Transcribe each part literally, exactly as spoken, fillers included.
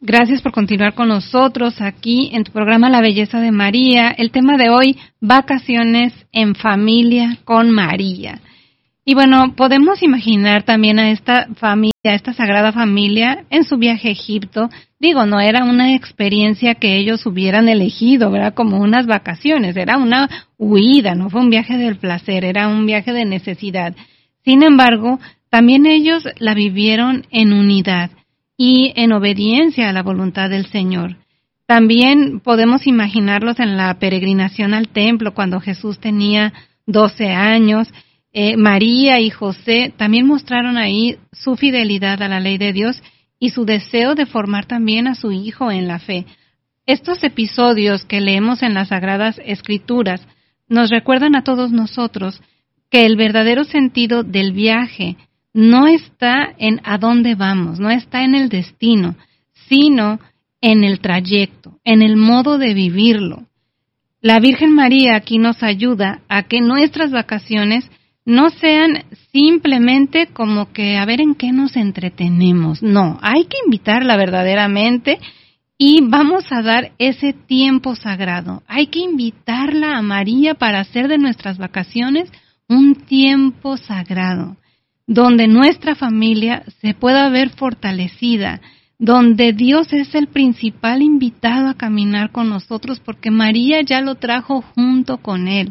Gracias por continuar con nosotros aquí en tu programa La Belleza de María. El tema de hoy, vacaciones en familia con María. Y bueno, podemos imaginar también a esta familia, a esta sagrada familia en su viaje a Egipto. Digo, no era una experiencia que ellos hubieran elegido, ¿verdad? Como unas vacaciones, era una huida, no fue un viaje del placer, era un viaje de necesidad. Sin embargo, también ellos la vivieron en unidad y en obediencia a la voluntad del Señor. También podemos imaginarlos en la peregrinación al templo cuando Jesús tenía doce años. Eh, María y José también mostraron ahí su fidelidad a la ley de Dios y su deseo de formar también a su hijo en la fe. Estos episodios que leemos en las Sagradas Escrituras nos recuerdan a todos nosotros que el verdadero sentido del viaje no está en a dónde vamos, no está en el destino, sino en el trayecto, en el modo de vivirlo. La Virgen María aquí nos ayuda a que nuestras vacaciones no sean simplemente como que a ver en qué nos entretenemos. No, hay que invitarla verdaderamente y vamos a dar ese tiempo sagrado. Hay que invitarla a María para hacer de nuestras vacaciones un tiempo sagrado, donde nuestra familia se pueda ver fortalecida, donde Dios es el principal invitado a caminar con nosotros, porque María ya lo trajo junto con Él.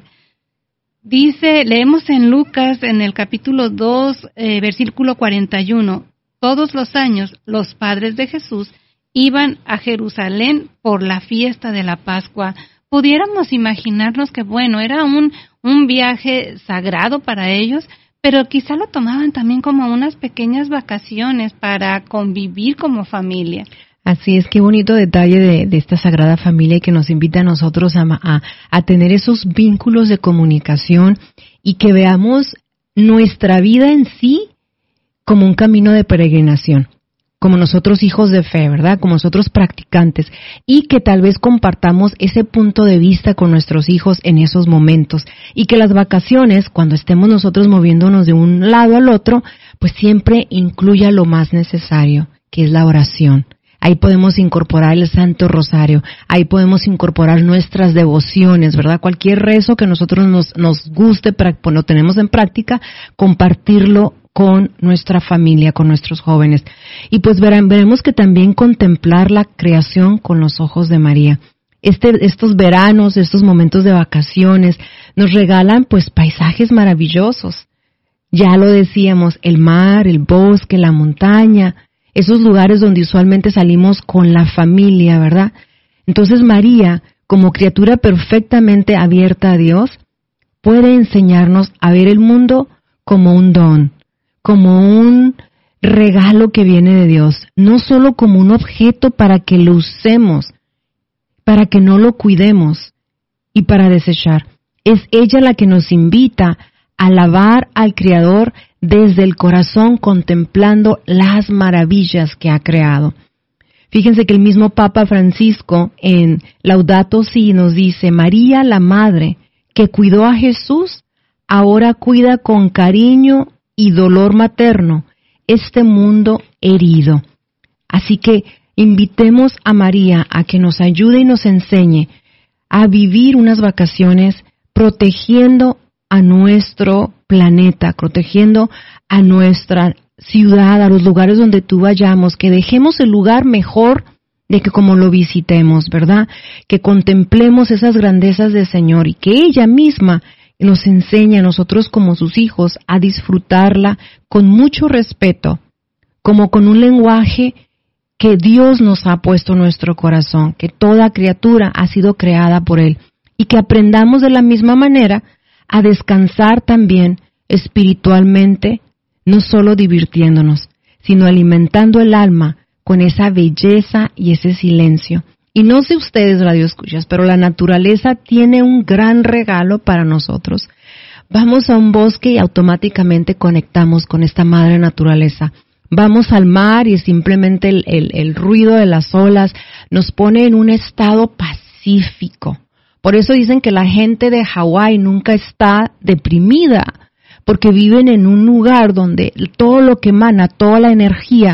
Dice, leemos en Lucas, en el capítulo dos, eh, versículo cuarenta y uno, todos los años los padres de Jesús iban a Jerusalén por la fiesta de la Pascua. Pudiéramos imaginarnos que, bueno, era un, un viaje sagrado para ellos, pero quizá lo tomaban también como unas pequeñas vacaciones para convivir como familia. Así es, qué bonito detalle de, de esta Sagrada Familia que nos invita a nosotros a, a, a tener esos vínculos de comunicación y que veamos nuestra vida en sí como un camino de peregrinación, como nosotros hijos de fe, ¿verdad? Como nosotros practicantes, y que tal vez compartamos ese punto de vista con nuestros hijos en esos momentos, y que las vacaciones, cuando estemos nosotros moviéndonos de un lado al otro, pues siempre incluya lo más necesario, que es la oración. Ahí podemos incorporar el Santo Rosario, ahí podemos incorporar nuestras devociones, ¿verdad? Cualquier rezo que nosotros nos, nos guste, lo tenemos en práctica, compartirlo con nuestra familia, con nuestros jóvenes. Y pues verán, veremos que también contemplar la creación con los ojos de María. Este, estos veranos, estos momentos de vacaciones, nos regalan pues paisajes maravillosos. Ya lo decíamos, el mar, el bosque, la montaña, esos lugares donde usualmente salimos con la familia, ¿verdad? Entonces María, como criatura perfectamente abierta a Dios, puede enseñarnos a ver el mundo como un don, como un regalo que viene de Dios, no solo como un objeto para que lo usemos, para que no lo cuidemos y para desechar. Es ella la que nos invita a alabar al Creador desde el corazón, contemplando las maravillas que ha creado. Fíjense que el mismo Papa Francisco en Laudato Si nos dice, María la Madre que cuidó a Jesús, ahora cuida con cariño y dolor materno este mundo herido. Así que invitemos a María a que nos ayude y nos enseñe a vivir unas vacaciones protegiendo a nuestro planeta, protegiendo a nuestra ciudad, a los lugares donde tú vayamos, que dejemos el lugar mejor de que como lo visitemos, ¿verdad? Que contemplemos esas grandezas del Señor y que ella misma nos enseña a nosotros como sus hijos a disfrutarla con mucho respeto, como con un lenguaje que Dios nos ha puesto en nuestro corazón, que toda criatura ha sido creada por Él, y que aprendamos de la misma manera a descansar también espiritualmente, no solo divirtiéndonos, sino alimentando el alma con esa belleza y ese silencio. Y no sé ustedes, radioescuchas, pero la naturaleza tiene un gran regalo para nosotros. Vamos a un bosque y automáticamente conectamos con esta madre naturaleza. Vamos al mar y simplemente el, el, el ruido de las olas nos pone en un estado pacífico. Por eso dicen que la gente de Hawái nunca está deprimida, porque viven en un lugar donde todo lo que emana, toda la energía,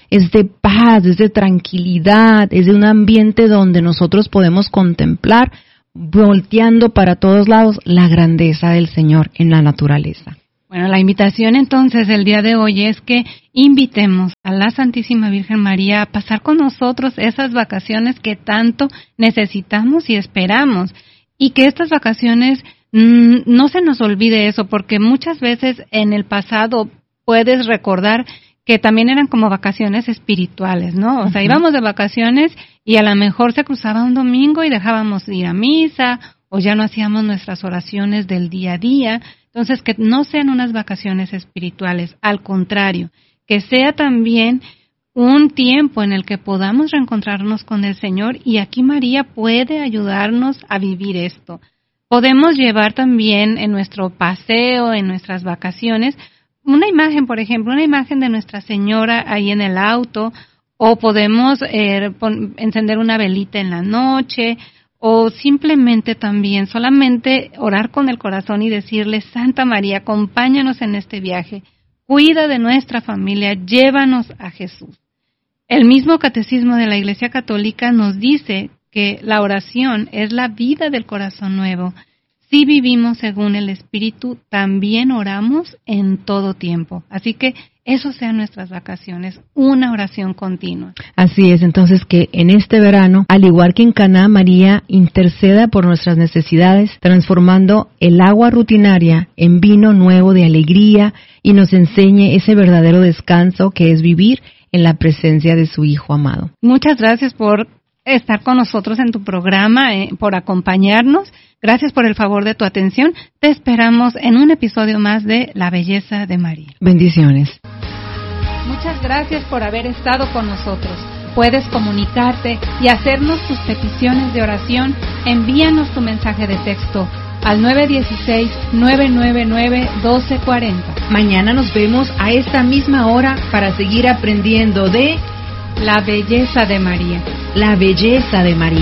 es de paz, es de tranquilidad, es de un ambiente donde nosotros podemos contemplar, volteando para todos lados, la grandeza del Señor en la naturaleza. Bueno, la invitación entonces del día de hoy es que invitemos a la Santísima Virgen María a pasar con nosotros esas vacaciones que tanto necesitamos y esperamos, y que estas vacaciones mmm, no se nos olvide eso, porque muchas veces en el pasado puedes recordar que también eran como vacaciones espirituales, ¿no? O sea, uh-huh. íbamos de vacaciones y a lo mejor se cruzaba un domingo y dejábamos de ir a misa, o ya no hacíamos nuestras oraciones del día a día. Entonces, que no sean unas vacaciones espirituales, al contrario, que sea también un tiempo en el que podamos reencontrarnos con el Señor, y aquí María puede ayudarnos a vivir esto. Podemos llevar también en nuestro paseo, en nuestras vacaciones, una imagen, por ejemplo, una imagen de Nuestra Señora ahí en el auto, o podemos eh, pon, encender una velita en la noche, o simplemente también solamente orar con el corazón y decirle: Santa María, acompáñanos en este viaje, cuida de nuestra familia, llévanos a Jesús. El mismo Catecismo de la Iglesia Católica nos dice que la oración es la vida del corazón nuevo. Si vivimos según el Espíritu, también oramos en todo tiempo. Así que eso sean nuestras vacaciones, una oración continua. Así es, entonces que en este verano, al igual que en Caná, María interceda por nuestras necesidades, transformando el agua rutinaria en vino nuevo de alegría, y nos enseñe ese verdadero descanso que es vivir en la presencia de su Hijo amado. Muchas gracias por estar con nosotros en tu programa, eh, por acompañarnos. Gracias por el favor de tu atención. Te esperamos en un episodio más de La Belleza de María. Bendiciones. Muchas gracias por haber estado con nosotros. Puedes comunicarte y hacernos tus peticiones de oración. Envíanos tu mensaje de texto al nueve uno seis, nueve nueve nueve, uno dos cuatro cero. Mañana nos vemos a esta misma hora para seguir aprendiendo de La Belleza de María. La Belleza de María.